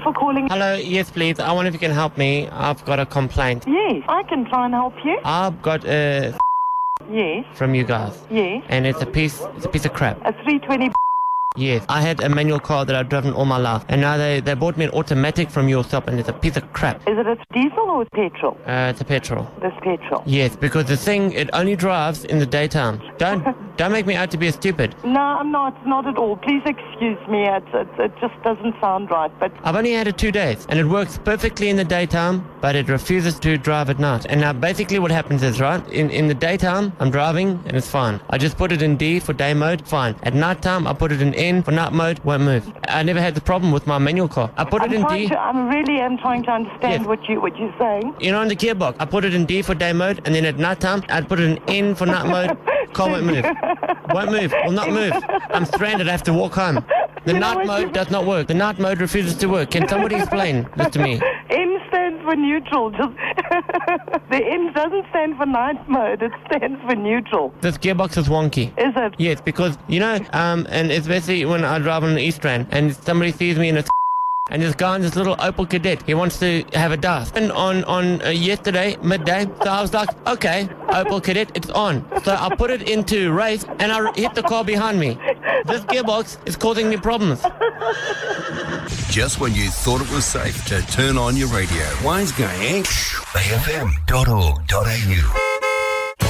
for calling. Hello, yes please. I wonder if you can help me. I've got a complaint. Yes, I can try and help you. I've got a Yes, from you guys. yes. And it's a piece of crap. A 320. Yes. I had a manual car that I've driven all my life. And now they bought me an automatic from your shop and it's a piece of crap. Is it a diesel or petrol? It's a petrol. This petrol. Yes, because the thing, it only drives in the daytime. Don't make me out to be a stupid. No, I'm not at all. Please excuse me. It just doesn't sound right. But I've only had it 2 days, and it works perfectly in the daytime, but it refuses to drive at night. And now basically what happens is, right, in the daytime, I'm driving, and it's fine. I just put it in D for day mode, fine. At nighttime, I put it in N for night mode, won't move. I never had the problem with my manual car. I put it in D. I really am trying to understand Yes. what you're saying. You know, in the gearbox, I put it in D for day mode, and then at nighttime, I'd put it in N for night mode. Car won't move. Won't move. Will not move. I'm stranded. I have to walk home. The night mode does not work. The night mode refuses to work. Can somebody explain this to me? M stands for neutral. Just the M doesn't stand for night mode. It stands for neutral. This gearbox is wonky. Is it? Yes, because, you know, and especially when I drive on the East Rand, and somebody sees me in a and this guy in this little Opel Kadett, he wants to have a dust. And on yesterday, midday, so I was like, okay, Opel Kadett, it's on. So I put it into race, and I hit the car behind me. This gearbox is causing me problems. Just when you thought it was safe to turn on your radio. Wise going, AFM.org.au.